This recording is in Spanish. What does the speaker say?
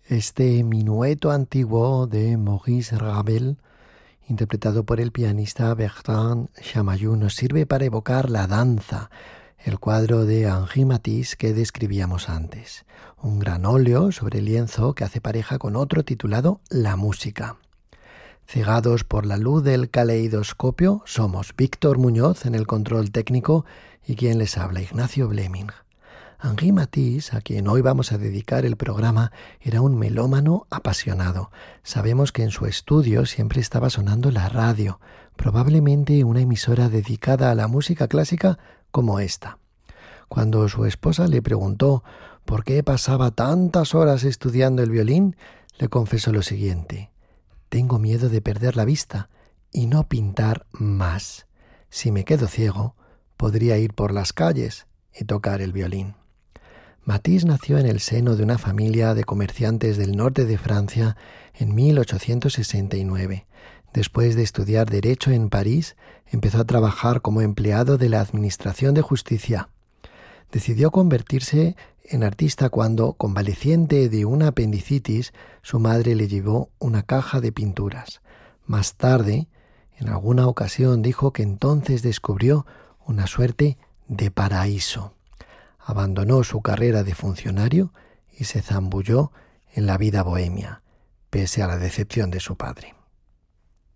Este minueto antiguo de Maurice Ravel, interpretado por el pianista Bertrand Chamayou, nos sirve para evocar la danza, el cuadro de Henri Matisse que describíamos antes. Un gran óleo sobre lienzo que hace pareja con otro titulado La música. Cegados por la luz del caleidoscopio, somos Víctor Muñoz en el control técnico y quien les habla, Ignacio Bleming. Henri Matisse, a quien hoy vamos a dedicar el programa, era un melómano apasionado. Sabemos que en su estudio siempre estaba sonando la radio, probablemente una emisora dedicada a la música clásica como esta. Cuando su esposa le preguntó por qué pasaba tantas horas estudiando el violín, le confesó lo siguiente: «Tengo miedo de perder la vista y no pintar más. Si me quedo ciego, podría ir por las calles y tocar el violín». Matisse nació en el seno de una familia de comerciantes del norte de Francia en 1869. Después de estudiar Derecho en París, empezó a trabajar como empleado de la Administración de Justicia. Decidió convertirse en artista cuando, convaleciente de una apendicitis, su madre le llevó una caja de pinturas. Más tarde, en alguna ocasión, dijo que entonces descubrió una suerte de paraíso. Abandonó su carrera de funcionario y se zambulló en la vida bohemia, pese a la decepción de su padre.